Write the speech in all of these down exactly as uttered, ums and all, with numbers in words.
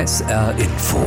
S R Info.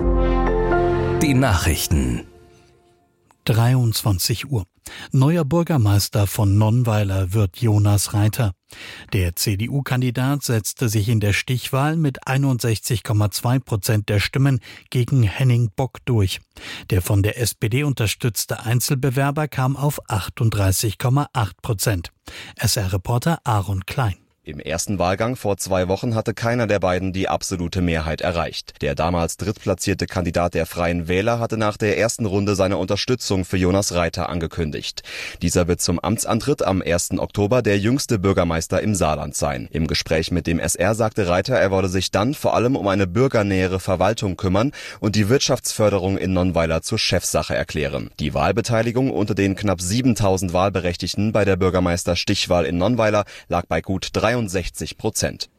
Die Nachrichten. dreiundzwanzig Uhr. Neuer Bürgermeister von Nonnweiler wird Jonas Reiter. Der C D U-Kandidat setzte sich in der Stichwahl mit einundsechzig Komma zwei Prozent der Stimmen gegen Henning Bock durch. Der von der S P D unterstützte Einzelbewerber kam auf achtunddreißig Komma acht Prozent. S R-Reporter Aaron Klein. Im ersten Wahlgang vor zwei Wochen hatte keiner der beiden die absolute Mehrheit erreicht. Der damals drittplatzierte Kandidat der Freien Wähler hatte nach der ersten Runde seine Unterstützung für Jonas Reiter angekündigt. Dieser wird zum Amtsantritt am ersten Oktober der jüngste Bürgermeister im Saarland sein. Im Gespräch mit dem S R sagte Reiter, er wolle sich dann vor allem um eine bürgernähere Verwaltung kümmern und die Wirtschaftsförderung in Nonnweiler zur Chefsache erklären. Die Wahlbeteiligung unter den knapp siebentausend Wahlberechtigten bei der Bürgermeister-Stichwahl in Nonnweiler lag bei gut dreiundsechzig Prozent.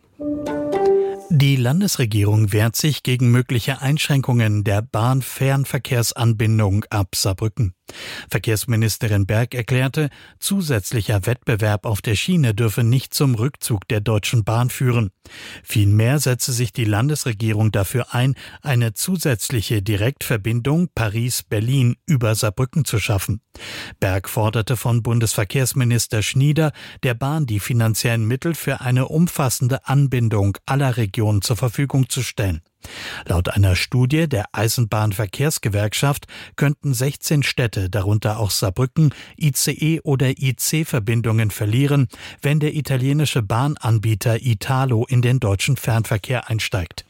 Die Landesregierung wehrt sich gegen mögliche Einschränkungen der Bahnfernverkehrsanbindung ab Saarbrücken. Verkehrsministerin Berg erklärte, zusätzlicher Wettbewerb auf der Schiene dürfe nicht zum Rückzug der Deutschen Bahn führen. Vielmehr setze sich die Landesregierung dafür ein, eine zusätzliche Direktverbindung Paris-Berlin über Saarbrücken zu schaffen. Berg forderte von Bundesverkehrsminister Schnieder, der Bahn die finanziellen Mittel für eine umfassende Anbindung aller Regionen zur Verfügung zu stellen. Laut einer Studie der Eisenbahnverkehrsgewerkschaft könnten sechzehn Städte, darunter auch Saarbrücken, I C E- oder I C-Verbindungen verlieren, wenn der italienische Bahnanbieter Italo in den deutschen Fernverkehr einsteigt.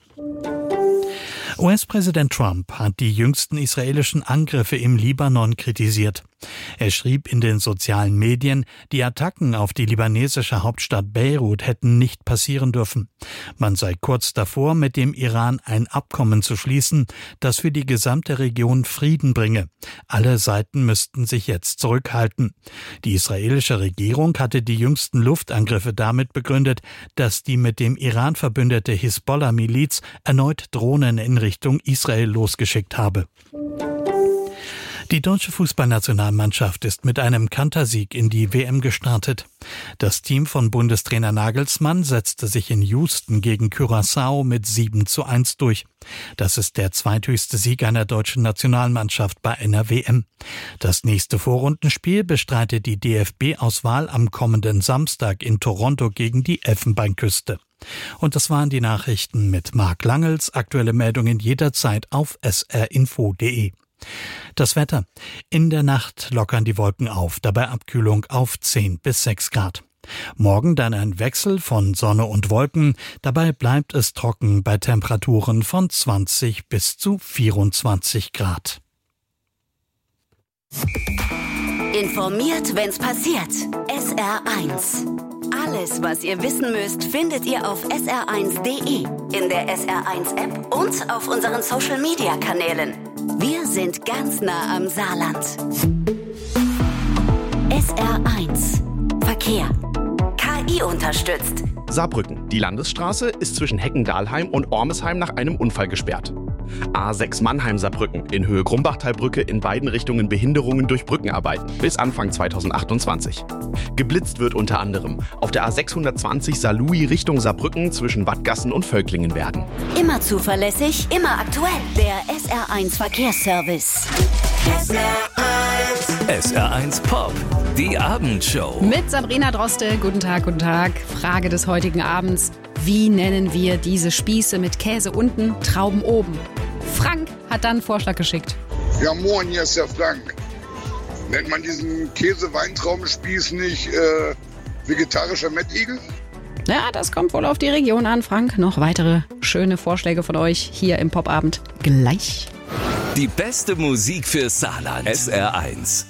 U S-Präsident Trump hat die jüngsten israelischen Angriffe im Libanon kritisiert. Er schrieb in den sozialen Medien, die Attacken auf die libanesische Hauptstadt Beirut hätten nicht passieren dürfen. Man sei kurz davor, mit dem Iran ein Abkommen zu schließen, das für die gesamte Region Frieden bringe. Alle Seiten müssten sich jetzt zurückhalten. Die israelische Regierung hatte die jüngsten Luftangriffe damit begründet, dass die mit dem Iran verbündete Hisbollah-Miliz erneut Drohnen in Richtung Israel losgeschickt habe. Die deutsche Fußballnationalmannschaft ist mit einem Kantersieg in die W M gestartet. Das Team von Bundestrainer Nagelsmann setzte sich in Houston gegen Curaçao mit sieben zu eins durch. Das ist der zweithöchste Sieg einer deutschen Nationalmannschaft bei einer W M. Das nächste Vorrundenspiel bestreitet die D F B-Auswahl am kommenden Samstag in Toronto gegen die Elfenbeinküste. Und das waren die Nachrichten mit Marc Langels. Aktuelle Meldungen jederzeit auf s r info punkt d e. Das Wetter. In der Nacht lockern die Wolken auf, dabei Abkühlung auf zehn bis sechs Grad. Morgen dann ein Wechsel von Sonne und Wolken, dabei bleibt es trocken bei Temperaturen von zwanzig bis zu vierundzwanzig Grad. Informiert, wenn's passiert. S R eins. Alles, was ihr wissen müsst, findet ihr auf s r eins punkt d e, in der S R eins App und auf unseren Social-Media-Kanälen. Wir sind ganz nah am Saarland. S R eins. Verkehr. K I unterstützt. Saarbrücken. Die Landesstraße ist zwischen Heckendahlheim und Ormesheim nach einem Unfall gesperrt. A sechs Mannheim-Saarbrücken. In Höhe Grumbachtalbrücke in beiden Richtungen Behinderungen durch Brückenarbeiten bis Anfang zweitausendachtundzwanzig. Geblitzt wird unter anderem auf der A sechshundertzwanzig Saarlouis Richtung Saarbrücken zwischen Wattgassen und Völklingen-Werden. Immer zuverlässig, immer aktuell. Der S R eins Verkehrsservice. S R eins. S R eins Pop. Die Abendshow. Mit Sabrina Droste. Guten Tag, guten Tag. Frage des heutigen Abends. Wie nennen wir diese Spieße mit Käse unten, Trauben oben? Frank hat dann einen Vorschlag geschickt. Ja, moin, hier ist der Frank. Nennt man diesen Käse-Weintraubenspieß nicht äh, vegetarischer Mettigel? Ja, das kommt wohl auf die Region an, Frank. Noch weitere schöne Vorschläge von euch hier im Popabend gleich. Die beste Musik für Saarland. S R eins.